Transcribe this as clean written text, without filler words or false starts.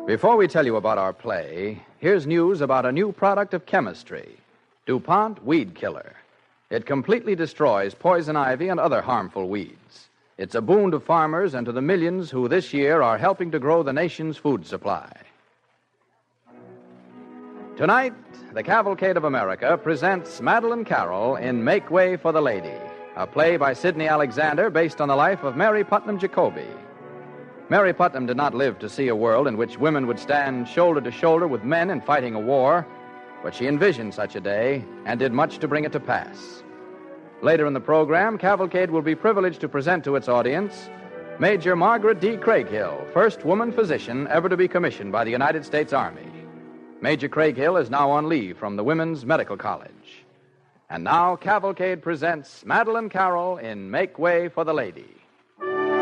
Before we tell you about our play, here's news about a new product of chemistry, DuPont Weed Killer. It completely destroys poison ivy and other harmful weeds. It's a boon to farmers and to the millions who this year are helping to grow the nation's food supply. Tonight, the Cavalcade of America presents Madeline Carroll in Make Way for the Lady, a play by Sidney Alexander based on the life of Mary Putnam Jacoby. Mary Putnam did not live to see a world in which women would stand shoulder to shoulder with men in fighting a war, but she envisioned such a day and did much to bring it to pass. Later in the program, Cavalcade will be privileged to present to its audience Major Margaret D. Craighill, first woman physician ever to be commissioned by the United States Army. Major Craighill is now on leave from the Women's Medical College. And now, Cavalcade presents Madeline Carroll in Make Way for the Lady.